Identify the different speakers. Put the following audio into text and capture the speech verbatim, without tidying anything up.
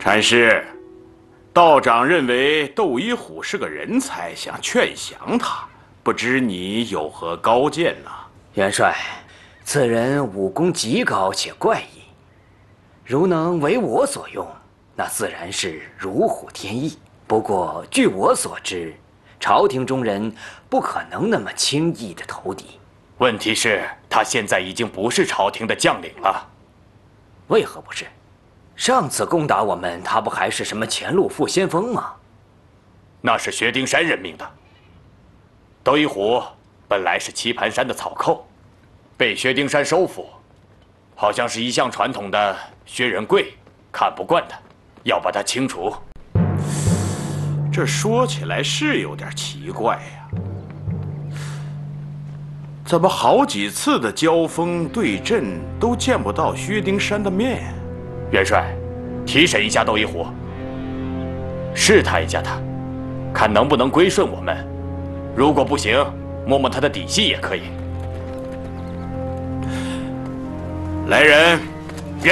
Speaker 1: 禅师，道长认为窦一虎是个人才，想劝降他，不知你有何高见呢？
Speaker 2: 元帅，此人武功极高且怪异，如能为我所用，那自然是如虎添翼。不过据我所知，朝廷中人不可能那么轻易的投敌。
Speaker 3: 问题是，他现在已经不是朝廷的将领了。
Speaker 2: 为何不是？上次攻打我们，他不还是什么前路副先锋吗？
Speaker 3: 那是薛丁山任命的。窦一虎本来是棋盘山的草寇，被薛丁山收服，好像是一向传统的薛仁贵看不惯他，要把他清除。
Speaker 1: 这说起来是有点奇怪呀，怎么好几次的交锋对阵都见不到薛丁山的面？
Speaker 3: 元帅，提审一下窦一虎，试探一下他，看能不能归顺我们。如果不行，摸摸他的底细也可以。
Speaker 1: 来人！